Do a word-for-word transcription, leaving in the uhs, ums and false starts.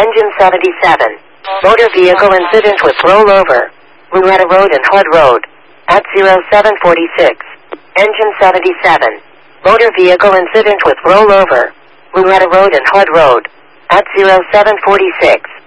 Engine seventy-seven. Motor vehicle incident with rollover. Louetta Road and Hood Road. At zero seven forty-six. Engine seventy-seven. Motor vehicle incident with rollover. Louetta Road and Hood Road. At zero seven forty-six.